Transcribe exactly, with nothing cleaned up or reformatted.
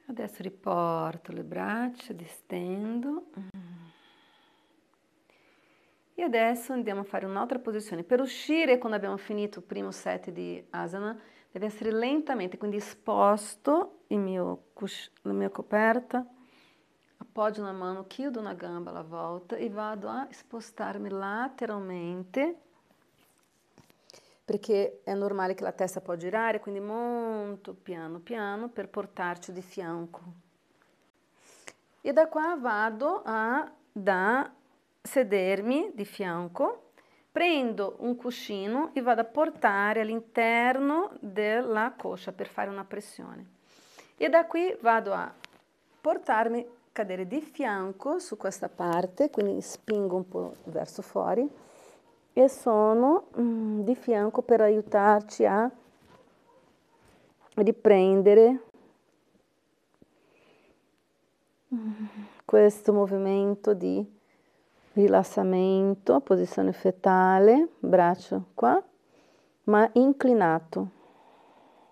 Adesso riporto le braccia, distendo. E adesso andiamo a fare un'altra posizione. Per uscire, quando abbiamo finito il primo set di asana, deve essere lentamente, quindi sposto il mio cusc- la mia coperta, appoggio una mano, chiudo una gamba alla volta e vado a spostarmi lateralmente, perché è normale che la testa può girare, quindi molto piano piano per portarci di fianco. E da qua vado a da sedermi di fianco, prendo un cuscino e vado a portare all'interno della coscia per fare una pressione. E da qui vado a portarmi, cadere di fianco su questa parte, quindi spingo un po' verso fuori e sono mm, di fianco per aiutarci a riprendere questo movimento di rilassamento, posizione fetale, braccio qua, ma inclinato.